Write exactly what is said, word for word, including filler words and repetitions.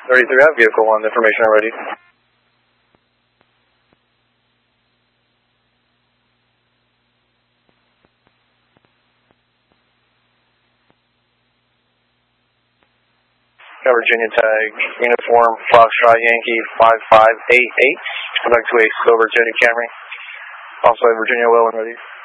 thirty-three, I have vehicle one information already. Got Virginia tag, uniform, Foxtrot Yankee five five eight eight. Come back to a silver Virginia Camry. Also, Virginia Will and ready.